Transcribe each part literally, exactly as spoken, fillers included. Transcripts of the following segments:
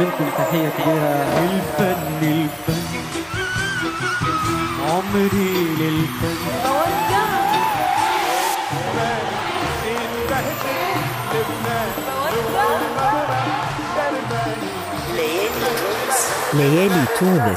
منكم تحية كبيرة. الفن الفن عمري للفن. ليالي تونس.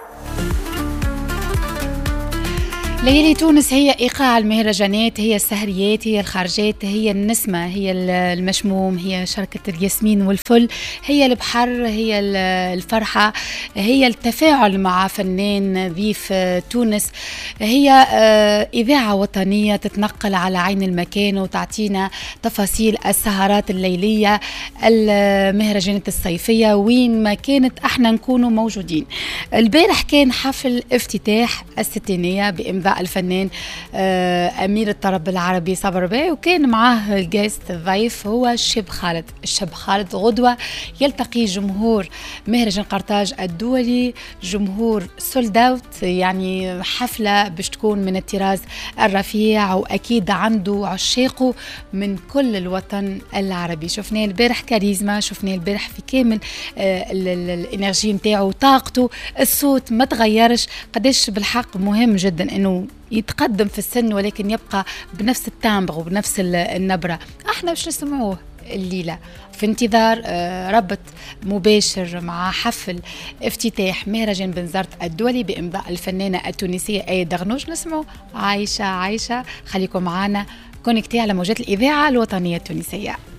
ليالي تونس هي إيقاع المهرجانات، هي السهريات، هي الخارجات، هي النسمة، هي المشموم، هي شركة الياسمين والفل، هي البحر، هي الفرحة، هي التفاعل مع فنان ضيف تونس، هي إذاعة وطنية تتنقل على عين المكان وتعطينا تفاصيل السهرات الليلية، المهرجانات الصيفية وين ما كانت احنا نكونوا موجودين. البارح كان حفل افتتاح الستينية بإمضاء الفنان أمير الطرب العربي صابر باي، وكان معاه الجيست ضيف هو الشاب خالد. الشاب خالد غدوة يلتقي جمهور مهرجان قرطاج الدولي، جمهور سولد اوت، يعني حفلة باش تكون من الطراز الرفيع، وأكيد عنده عشاقه من كل الوطن العربي. شفناه البارح كاريزما، شفناه البارح في كامل الانرجي متاعه وطاقته، الصوت ما تغيرش. قداش بالحق مهم جدا انه يتقدم في السن ولكن يبقى بنفس التامبر وبنفس النبرة. احنا باش نسمعوه الليلة في انتظار ربط مباشر مع حفل افتتاح مهرجان بنزرت الدولي بإمضاء الفنانة التونسية آية دغنوش. نسمعوا عايشة عايشة. خليكم معنا كونكتي على موجات الإذاعة الوطنية التونسية.